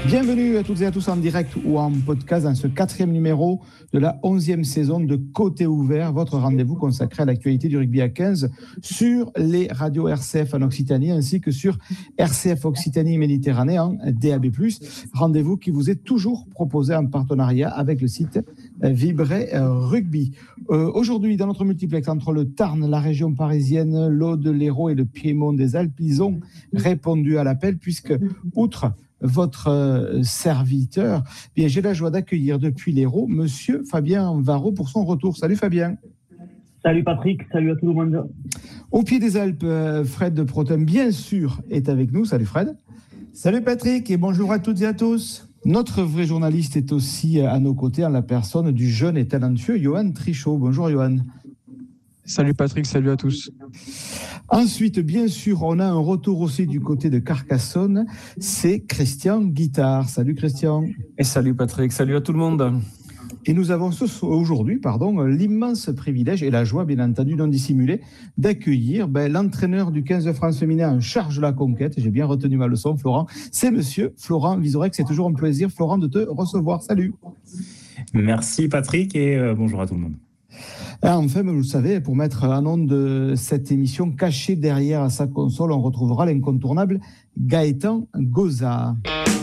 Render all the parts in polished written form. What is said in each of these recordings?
Bienvenue à toutes et à tous en direct ou en podcast dans ce 4e numéro de la 11e saison de Côté Ouvert, votre rendez-vous consacré à l'actualité du rugby à 15 sur les radios RCF en Occitanie ainsi que sur RCF Occitanie Méditerranée en DAB+. Rendez-vous qui vous est toujours proposé en partenariat avec le site Vibray Rugby. Aujourd'hui, dans notre multiplex entre le Tarn, la région parisienne, l'Aude, l'Hérault et le Piémont des Alpes, ils ont répondu à l'appel puisque, outre votre serviteur, bien, j'ai la joie d'accueillir depuis l'Hérault Monsieur Fabien Varro pour son retour. Salut Fabien. Salut Patrick, salut à tout le monde. Au pied des Alpes, Fred de Protum, bien sûr, est avec nous. Salut Fred. Salut Patrick et bonjour à toutes et à tous. Notre vrai journaliste est aussi à nos côtés en la personne du jeune et talentueux Johan Trichot. Bonjour Johan. Salut Patrick, salut à tous. Ensuite, bien sûr, on a un retour aussi du côté de Carcassonne, c'est Christian Guittard. Salut Christian. Et salut Patrick, salut à tout le monde. Et nous avons aujourd'hui l'immense privilège et la joie, bien entendu, non dissimulée, d'accueillir l'entraîneur du 15 de France féminin en charge de la conquête. J'ai bien retenu ma leçon, Florent. C'est monsieur Florent Vizorek. C'est toujours un plaisir, Florent, de te recevoir. Salut. Merci Patrick et bonjour à tout le monde. Enfin, vous le savez, pour mettre en onde cette émission, cachée derrière sa console, on retrouvera l'incontournable Gaëtan Gozard.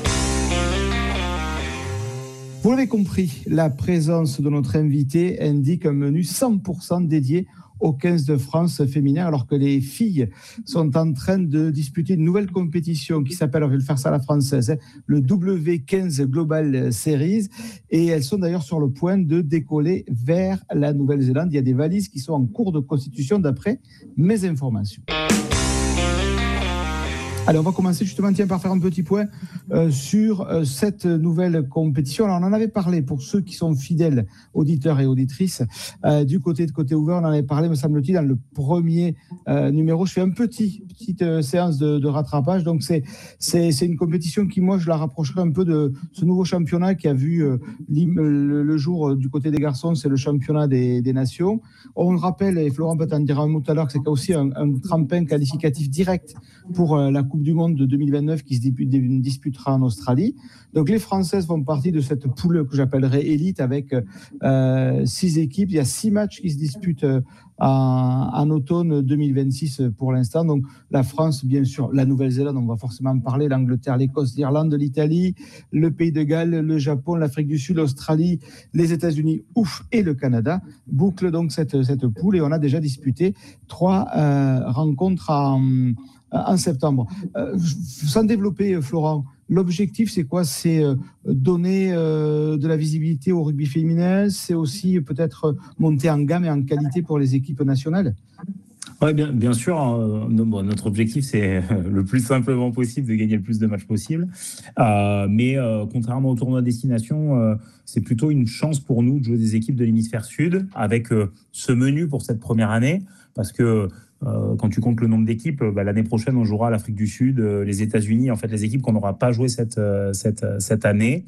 Vous l'avez compris, la présence de notre invité indique un menu 100% dédié au 15 de France féminin, alors que les filles sont en train de disputer une nouvelle compétition qui s'appelle, je vais le faire ça à la française, le W15 Global Series, et elles sont d'ailleurs sur le point de décoller vers la Nouvelle-Zélande. Il y a des valises qui sont en cours de constitution d'après mes informations. Allez, on va commencer justement par faire un petit point sur cette nouvelle compétition. Alors, on en avait parlé pour ceux qui sont fidèles auditeurs et auditrices. Du côté de Côté Ouvert, on en avait parlé, me semble-t-il, dans le premier numéro. Je fais une petite séance de rattrapage. Donc, c'est une compétition qui, moi, je la rapprocherai un peu de ce nouveau championnat qui a vu le jour du côté des garçons, c'est le championnat des nations. On rappelle, et Florent peut en dire un mot tout à l'heure, que c'est aussi un tremplin qualificatif direct pour la Coupe du Monde de 2029 qui se disputera en Australie. Donc les Françaises font partie de cette poule que j'appellerais élite avec 6 équipes. Il y a 6 matchs qui se disputent en automne 2026 pour l'instant. Donc la France, bien sûr, la Nouvelle-Zélande, on va forcément en parler, l'Angleterre, l'Écosse, l'Irlande, l'Italie, le Pays de Galles, le Japon, l'Afrique du Sud, l'Australie, les États-Unis, et le Canada bouclent donc cette poule et on a déjà disputé 3 rencontres en septembre. Sans développer, Florent, l'objectif, c'est quoi ? C'est donner de la visibilité au rugby féminin, c'est aussi peut-être monter en gamme et en qualité pour les équipes nationales ? Oui, bien sûr. Notre objectif, c'est le plus simplement possible de gagner le plus de matchs possible. Mais contrairement au tournoi destination, c'est plutôt une chance pour nous de jouer des équipes de l'hémisphère sud avec ce menu pour cette première année, parce que quand tu comptes le nombre d'équipes, l'année prochaine, on jouera l'Afrique du Sud, les États-Unis, en fait, les équipes qu'on n'aura pas jouées cette année.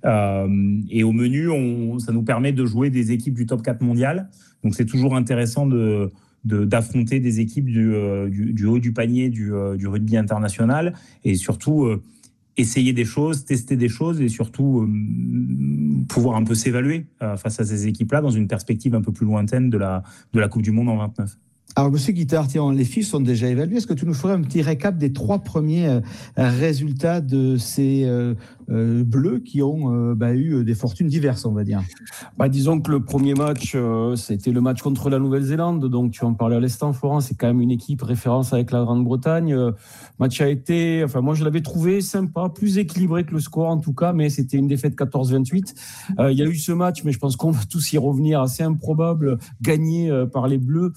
Et au menu, ça nous permet de jouer des équipes du top 4 mondial. Donc, c'est toujours intéressant d'affronter des équipes du haut du panier du rugby international et surtout essayer des choses, tester des choses et surtout pouvoir un peu s'évaluer face à ces équipes-là dans une perspective un peu plus lointaine de la Coupe du Monde en 29. Alors, monsieur Guittard, les filles sont déjà évaluées. Est-ce que tu nous ferais un petit récap des 3 premiers résultats de ces Bleus qui ont eu des fortunes diverses, on va dire ? Disons que le premier match, c'était le match contre la Nouvelle-Zélande. Donc, tu en parlais à l'instant, Florent, c'est quand même une équipe référence avec la Grande-Bretagne. Le match a été, moi, je l'avais trouvé sympa, plus équilibré que le score en tout cas, mais c'était une défaite 14-28. Il y a eu ce match, mais je pense qu'on va tous y revenir, assez improbable, gagné par les Bleus,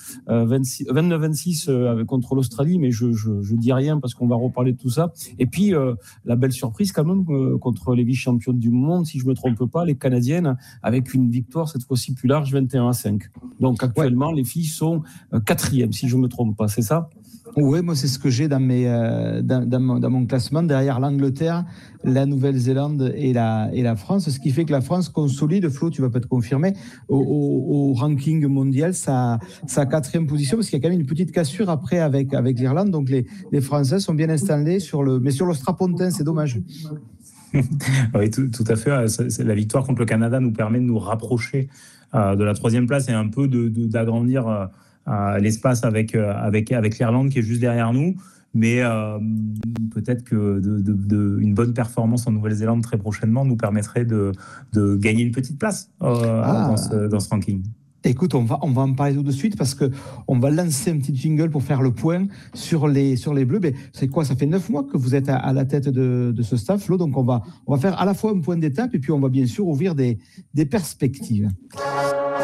29-26 contre l'Australie, mais je dis rien parce qu'on va reparler de tout ça. Et puis, la belle surprise quand même, contre les vice-championnes du monde, si je ne me trompe pas, les Canadiennes, avec une victoire cette fois-ci plus large, 21-5. Donc actuellement, les filles sont 4e, si je ne me trompe pas, c'est ça ? Oui, moi c'est ce que j'ai dans mon classement, derrière l'Angleterre, la Nouvelle-Zélande et la France, ce qui fait que la France consolide, Flo, tu vas peut-être confirmer, au ranking mondial sa 4e position, parce qu'il y a quand même une petite cassure après avec l'Irlande, donc les Français sont bien installés mais sur le strapontin, c'est dommage. Oui, tout à fait. La victoire contre le Canada nous permet de nous rapprocher de la 3e place et un peu d'agrandir l'espace avec l'Irlande qui est juste derrière nous. Mais peut-être que une bonne performance en Nouvelle-Zélande très prochainement nous permettrait de gagner une petite place dans ce ranking. Écoute, on va en parler tout de suite parce qu'on va lancer un petit jingle pour faire le point sur les Bleus. Mais c'est quoi? Ça fait 9 mois que vous êtes à la tête de ce staff, Flo. Donc on va faire à la fois un point d'étape et puis on va bien sûr ouvrir des perspectives.